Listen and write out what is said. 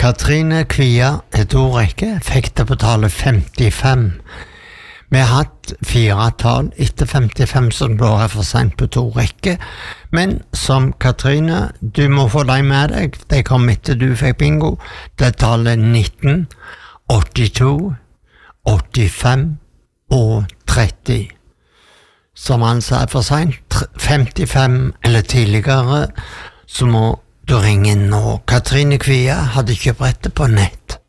Katrine Kvia er to rekke, fikk det betale 55. Vi har hatt 4 tall etter 55 som da er for sent på to rekke, men som Katrine, du må få deg med deg, de kom etter du fikk bingo, det tallet 19, 82, 85 og 30. Som altså er for sent, 55 eller tidligere, så må du ringe nå. Katrine Kvia hadde ikke brettet på nett.